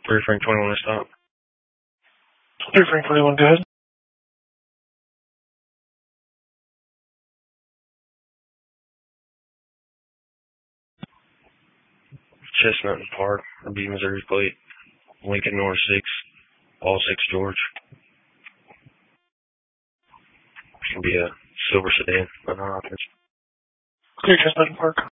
3 Frank 21 to stop. 3 Frank 21, go ahead. Chestnut and Park, B Missouri plate. Lincoln North 6, all 6 George. It's going to be a silver sedan, but not offense. Clear Chestnut and Park.